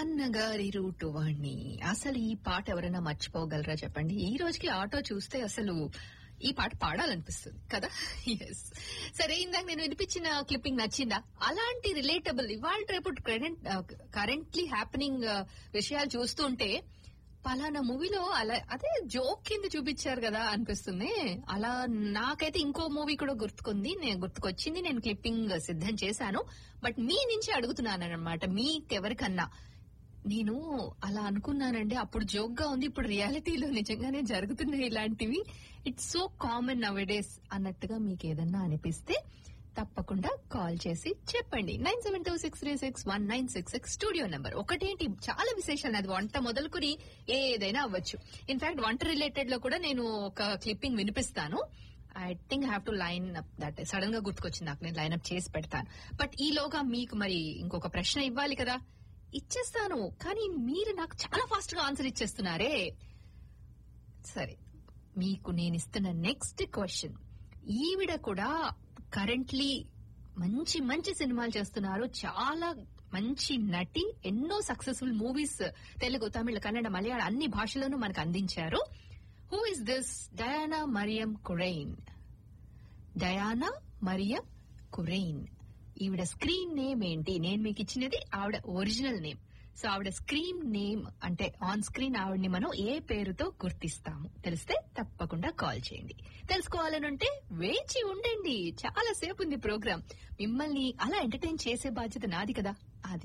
అన్నగారి రూటు వాణ్ణి. అసలు ఈ పాట ఎవరైనా మర్చిపోగలరా చెప్పండి? ఈ రోజుకి ఆటో చూస్తే అసలు ఈ పాట పాడాలనిపిస్తుంది కదా. ఎస్, సరే, ఇందాక నేను వినిపించిన క్లిప్పింగ్ నచ్చిందా? అలాంటి రిలేటబుల్ ఇవాళ రేపు కరెంట్లీ హ్యాపెనింగ్ విషయాలు చూస్తుంటే పలానా మూవీలో అలా అదే జోక్ కింద చూపించారు కదా అనిపిస్తుంది. అలా నాకైతే ఇంకో మూవీ కూడా గుర్తుకొచ్చింది. నేను క్లిప్పింగ్ సిద్ధం చేశాను, బట్ మీ నుంచి అడుగుతున్నాను అనమాట. మీకెవరికన్నా నేను అలా అనుకున్నానండి, అప్పుడు జోక్ గా ఉంది, ఇప్పుడు రియాలిటీలో నిజంగానే జరుగుతున్నాయి ఇలాంటివి. It's so common now days అన్నట్టుగా మీకు ఏదన్నా అనిపిస్తే తప్పకుండా కాల్ చేసి చెప్పండి. 9726361966 స్టూడియో నంబర్. ఒకటేంటి, చాలా విశేషాలు. అది వంట మొదలుకుని ఏదైనా అవ్వచ్చు. ఇన్ఫాక్ట్ వంట రిలేటెడ్ లో కూడా నేను ఒక క్లిప్పింగ్ వినిపిస్తాను. I think have to line up that. Sudden గా గుర్తుకొచ్చింది నాకు, నేను లైన్ అప్ చేసి పెడతాను. బట్ ఈలోగా మీకు మరి ఇంకొక ప్రశ్న ఇవ్వాలి కదా. ఇచ్చేస్తాను, కానీ మీరు నాకు చాలా ఫాస్ట్ గా ఆన్సర్ ఇచ్చేస్తున్నారే. సరే, మీకు నేను ఇస్తున్న నెక్స్ట్ క్వశ్చన్. ఈవిడ కూడా కరెంట్లీ మంచి మంచి సినిమాలు చేస్తున్నారు, చాలా మంచి నటి, ఎన్నో సక్సెస్ఫుల్ మూవీస్ తెలుగు, తమిళ, కన్నడ, మలయాళం అన్ని భాషల్లోనూ మనకు అందించారు. Who is this? Diana Mariam కురైన్. Diana Mariam కురైన్. ఈవిడ స్క్రీన్ నేమ్ ఏంటి? నేను మీకు ఇచ్చినది ఆవిడ ఒరిజినల్ నేమ్. సో ఆవిడ స్క్రీన్ నేమ్ అంటే ఆన్ స్క్రీన్ ఆవిడని మనం ఏ పేరుతో గుర్తిస్తాము? తెలిస్తే తప్పకుండా కాల్ చేయండి. తెలుసుకోవాలనుంటే వేచి ఉండండి, చాలా సేపు ఉంది ప్రోగ్రామ్. మిమ్మల్ని అలా ఎంటర్టైన్ చేసే బాధ్యత నాది కదా. అది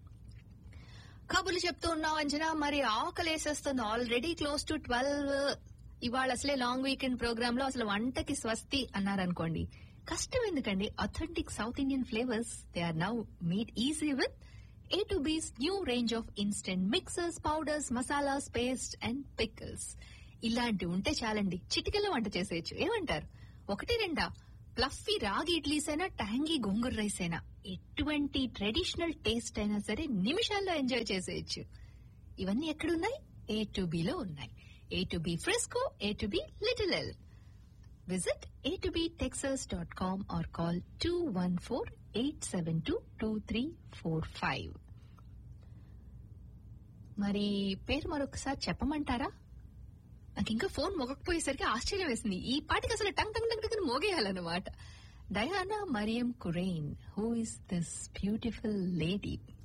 కబుర్లు చెప్తూ ఉన్నావు అంజనా. మరి ఆకలేసేస్తుంది, ఆల్రెడీ క్లోజ్ టు 12. ఇవాళ అసలే లాంగ్ వీకెండ్ ప్రోగ్రామ్ లో అసలు వంటకి స్వస్తి అన్నారనుకోండి, కష్టం ఎందుకండి. Authentic south Indian flavours, they are now made easy with A2B's new range of instant mixes, powders, masalas, paste and pickles. ఇలాంటివి ఉంటే చాలండి, చిటికల్లో వంట చేసేయచ్చు. ఏమంటారు? ఒకటి రెండా? ప్లఫీ రాగి ఇడ్లీస్ అయినా, ట్యాంగీ గోంగూర రైస్ అయినా, ఎటువంటి ట్రెడిషనల్ టేస్ట్ అయినా సరే నిమిషాల్లో ఎంజాయ్ చేసేయచ్చు. ఇవన్నీ ఎక్కడున్నాయి? A2B లో ఉన్నాయి. A2B Frisco, A2B Little L. Visit a2btexas.com or call 214-872-2345. మరి పేరు మరొకసారి చెప్పమంటారా? నాకు ఇంకా ఫోన్ మోగకపోయేసరికి ఆశ్చర్యం వేసింది. ఈ పాటికి అసలు tongue tongue tongue tongue మోగేయాలన్నమాట. Diana Mariam కురైన్. Who is this beautiful lady?